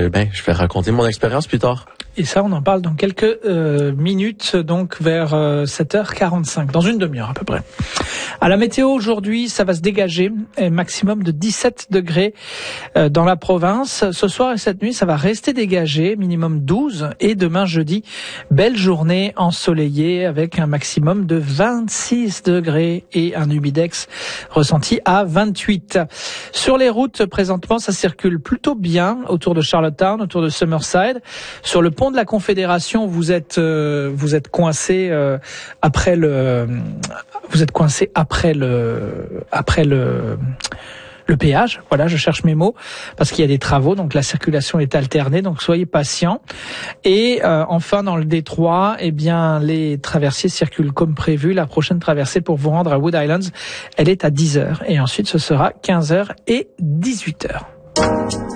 je vais raconter mon expérience plus tard. Et ça, on en parle dans quelques minutes, donc vers 7h45, dans une demi-heure à peu près. À la météo aujourd'hui, ça va se dégager, maximum de 17 degrés dans la province. Ce soir et cette nuit, ça va rester dégagé, minimum 12. Et demain jeudi, belle journée ensoleillée avec un maximum de 26 degrés et un humidex ressenti à 28. Sur les routes, présentement, ça circule plutôt bien autour de Charlottetown, autour de Summerside. Sur le pont de la Confédération, vous êtes coincé après le péage. Voilà, je cherche mes mots parce qu'il y a des travaux, donc la circulation est alternée, donc soyez patients. Et enfin dans le détroit, les traversiers circulent comme prévu. La prochaine traversée pour vous rendre à Wood Islands, elle est à 10h et ensuite ce sera 15h et 18h.